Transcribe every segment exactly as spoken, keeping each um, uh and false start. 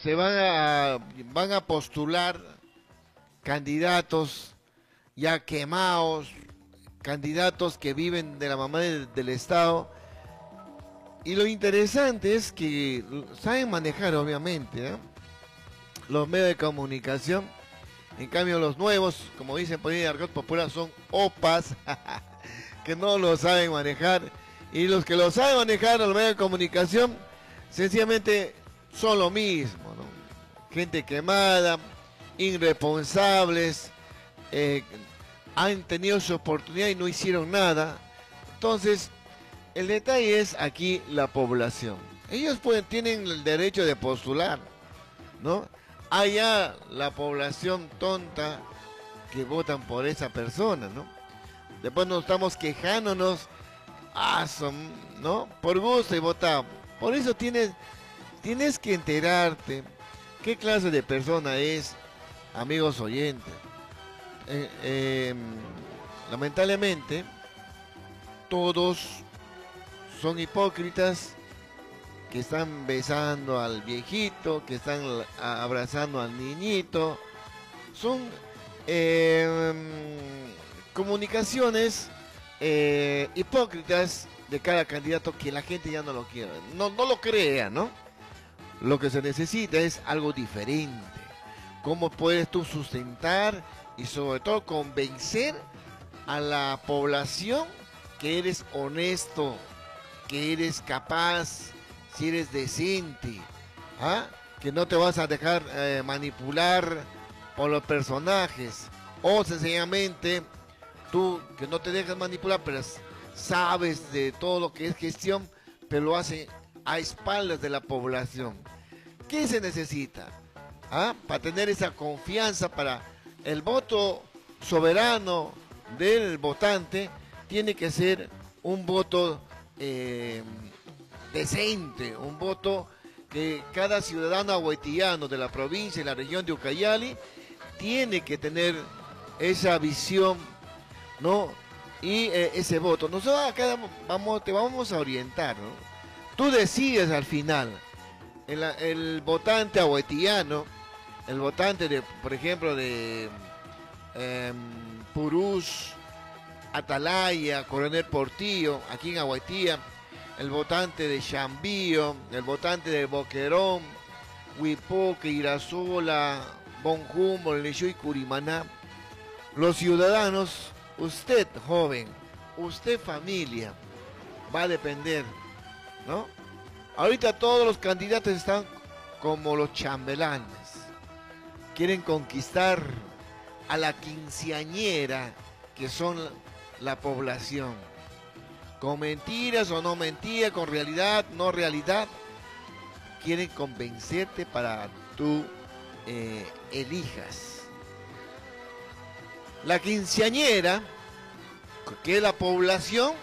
se van a, van a postular candidatos ya quemados, candidatos que viven de la mamá del, del Estado. Y lo interesante es que saben manejar, obviamente, ¿eh? los medios de comunicación. En cambio, los nuevos, como dicen por ahí en argot popular, son opas, que no lo saben manejar. Y los que lo saben manejar, los medios de comunicación, sencillamente son lo mismo, ¿no? Gente quemada, irresponsables, eh, han tenido su oportunidad y no hicieron nada. Entonces, el detalle es aquí la población. Ellos pueden, tienen el derecho de postular, ¿no? Allá la población tonta que votan por esa persona, ¿no? Después nos estamos quejándonos, ah, son, ¿no? Por gusto y votamos. Por eso tienes, tienes que enterarte qué clase de persona es, amigos oyentes. Eh, eh, lamentablemente, todos son hipócritas, que están besando al viejito, que están abrazando al niñito. Son eh, comunicaciones eh, hipócritas de cada candidato que la gente ya no lo quiere. No, no lo crea, ¿no? Lo que se necesita es algo diferente. ¿Cómo puedes tú sustentar y sobre todo convencer a la población que eres honesto, que eres capaz, si eres decente, ¿ah? Que no te vas a dejar eh, manipular por los personajes, o sencillamente tú que no te dejas manipular, pero sabes de todo lo que es gestión, pero lo hace a espaldas de la población? ¿Qué se necesita? ¿Ah? Para tener esa confianza, para el voto soberano del votante, tiene que ser un voto eh, decente, un voto que cada ciudadano ahuetillano de la provincia y la región de Ucayali tiene que tener esa visión, ¿no? Y eh, ese voto. Nosotros acá vamos, te vamos a orientar, ¿no? Tú decides al final, el, el votante ahuetillano, el votante de, por ejemplo, de eh, Purús, Atalaya, Coronel Portillo, aquí en Ahuetía, el votante de Chambío, el votante de Boquerón, Huipoque, Irasola, Bonjumbo, Lechó y Curimaná. Los ciudadanos, usted joven, usted familia, va a depender, ¿no? Ahorita todos los candidatos están como los chambelanes. Quieren conquistar a la quinceañera que son la población. Con mentiras o no mentiras, con realidad, no realidad, quieren convencerte para tú eh, elijas. La quinceañera, que es la población,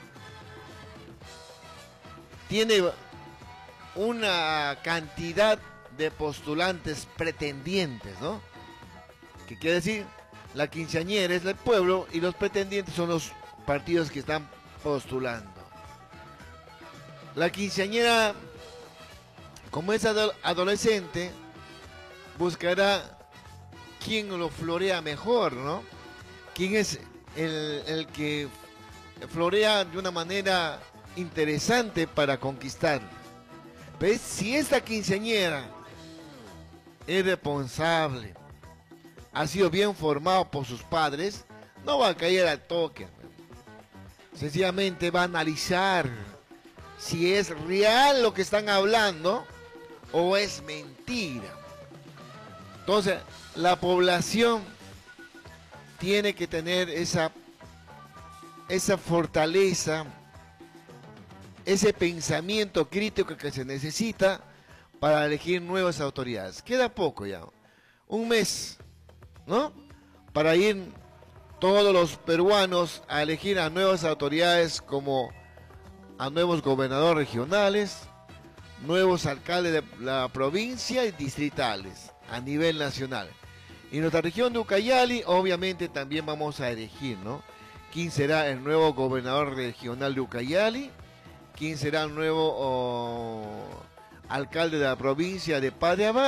tiene una cantidad de postulantes pretendientes, ¿no? ¿Qué quiere decir? La quinceañera es el pueblo y los pretendientes son los partidos que están postulando. La quinceañera, como es ado adolescente, buscará quién lo florea mejor, ¿no? Quién es el, el que florea de una manera interesante para conquistar. ¿Ves? Si esta quinceañera es responsable, ha sido bien formado por sus padres, no va a caer al toque. Sencillamente va a analizar si es real lo que están hablando o es mentira. Entonces, la población tiene que tener esa, esa fortaleza, ese pensamiento crítico que se necesita para elegir nuevas autoridades. Queda poco ya, un mes, ¿no? Para ir todos los peruanos a elegir a nuevas autoridades, como a nuevos gobernadores regionales, nuevos alcaldes de la provincia y distritales a nivel nacional. Y en nuestra región de Ucayali, obviamente también vamos a elegir, ¿no? ¿Quién será el nuevo gobernador regional de Ucayali? ¿Quién será el nuevo oh, alcalde de la provincia de Padre Abad?